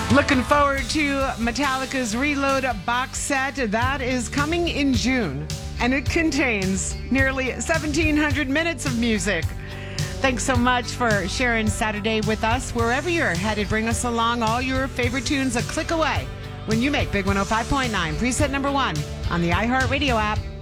Looking forward to Metallica's Reload box set. That is coming in June, and it contains nearly 1,700 minutes of music. Thanks so much for sharing Saturday with us. Wherever you're headed, bring us along. All your favorite tunes a click away when you make Big 105.9 preset number 1 on the iHeartRadio app.